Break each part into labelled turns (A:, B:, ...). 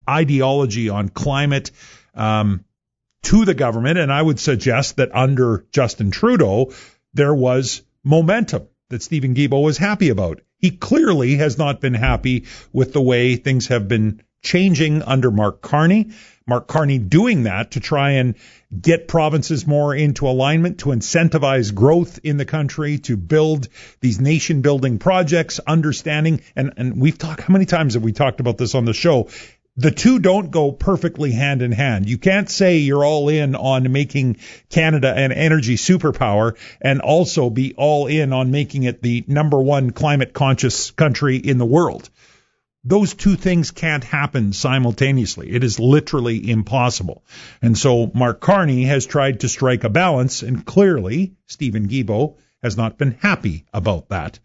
A: ideology on climate to the government. And I would suggest that under Justin Trudeau, there was momentum that Steven Guilbeault was happy about. He clearly has not been happy with the way things have been changing under Mark Carney. Mark Carney doing that to try and get provinces more into alignment, to incentivize growth in the country, to build these nation-building projects, understanding, and we've talked, how many times have we talked about this on the show? The two don't go perfectly hand in hand. You can't say you're all in on making Canada an energy superpower and also be all in on making it the number one climate conscious country in the world. Those two things can't happen simultaneously. It is literally impossible. And so Mark Carney has tried to strike a balance, and clearly Steven Guilbeault has not been happy about that.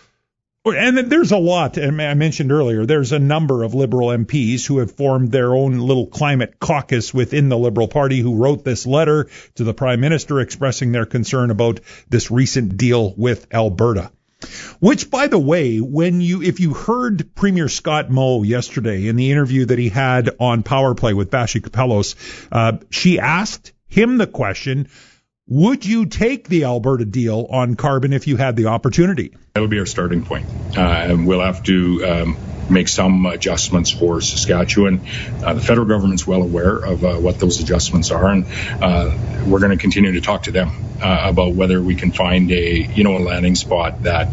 A: And there's a lot, and I mentioned earlier, there's a number of Liberal MPs who have formed their own little climate caucus within the Liberal Party who wrote this letter to the Prime Minister expressing their concern about this recent deal with Alberta. Which, by the way, if you heard Premier Scott Moe yesterday in the interview that he had on Power Play with Bashi Kapelos, she asked him the question, would you take the Alberta deal on carbon if you had the opportunity?
B: That would be our starting point. And we'll have to make some adjustments for Saskatchewan. The federal government's well aware of what those adjustments are, and we're going to continue to talk to them about whether we can find a landing spot that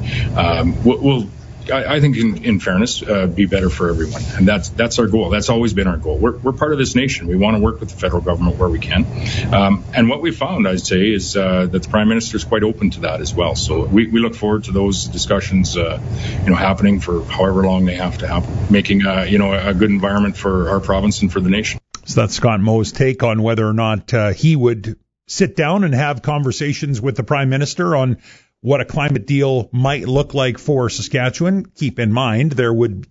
B: will I think in fairness, be better for everyone. And that's our goal. That's always been our goal. We're part of this nation. We want to work with the federal government where we can. And what we found, I'd say, is that the Prime Minister is quite open to that as well. So we look forward to those discussions, happening for however long they have to happen, making, a good environment for our province and for the nation.
A: So that's Scott Moe's take on whether or not he would sit down and have conversations with the Prime Minister on what a climate deal might look like for Saskatchewan. Keep in mind,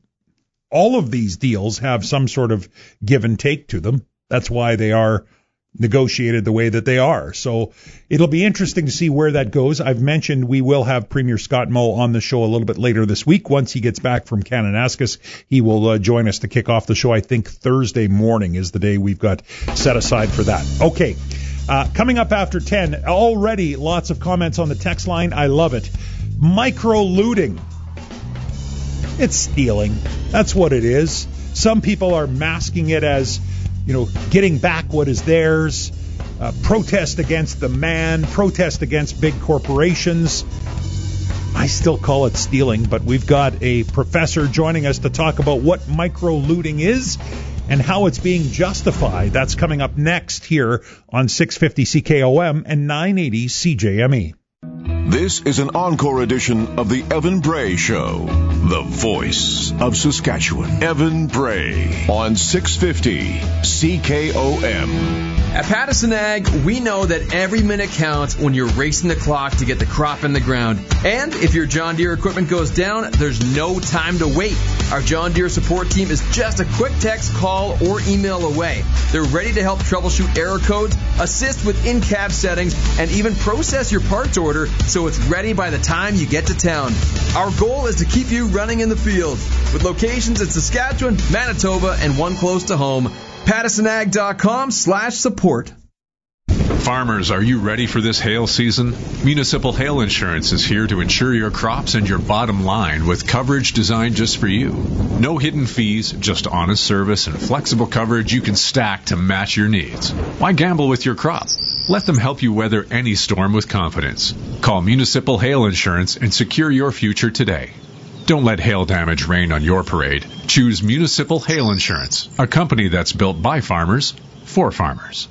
A: all of these deals have some sort of give and take to them. That's why they are negotiated the way that they are. So it'll be interesting to see where that goes. I've mentioned we will have Premier Scott Moe on the show a little bit later this week. Once he gets back from Kananaskis, he will join us to kick off the show. I think Thursday morning is the day we've got set aside for that. Okay. Coming up after 10, already lots of comments on the text line. I love it. Micro-looting. It's stealing. That's what it is. Some people are masking it as, getting back what is theirs, protest against the man, protest against big corporations. I still call it stealing, but we've got a professor joining us to talk about what micro-looting is and how it's being justified. That's coming up next here on 650 CKOM and 980 CJME.
C: This is an encore edition of the Evan Bray Show, the voice of Saskatchewan. Evan Bray on 650 CKOM.
D: At Pattison Ag, we know that every minute counts when you're racing the clock to get the crop in the ground. And if your John Deere equipment goes down, there's no time to wait. Our John Deere support team is just a quick text, call, or email away. They're ready to help troubleshoot error codes, assist with in-cab settings, and even process your parts order so it's ready by the time you get to town. Our goal is to keep you running in the field. With locations in Saskatchewan, Manitoba, and one close to home, PattisonAg.com/support.
E: Farmers, are you ready for this hail season? Municipal Hail Insurance is here to insure your crops and your bottom line with coverage designed just for you. No hidden fees, just honest service and flexible coverage you can stack to match your needs. Why gamble with your crop? Let them help you weather any storm with confidence. Call Municipal Hail Insurance and secure your future today. Don't let hail damage rain on your parade. Choose Municipal Hail Insurance, a company that's built by farmers, for farmers.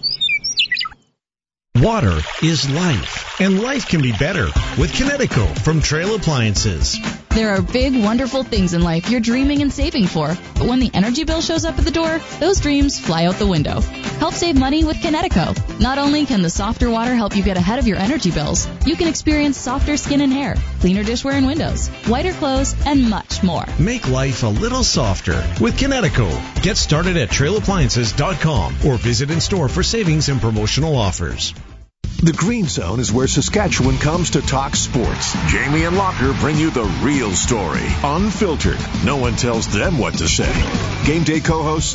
F: Water is life, and life can be better with Kinetico from Trail Appliances.
G: There are big, wonderful things in life you're dreaming and saving for, but when the energy bill shows up at the door, those dreams fly out the window. Help save money with Kinetico. Not only can the softer water help you get ahead of your energy bills, you can experience softer skin and hair, cleaner dishware and windows, whiter clothes, and much more.
F: Make life a little softer with Kinetico. Get started at trailappliances.com or visit in store for savings and promotional offers.
C: The Green Zone is where Saskatchewan comes to talk sports. Jamie and Locker bring you the real story, unfiltered. No one tells them what to say. Game day co-hosts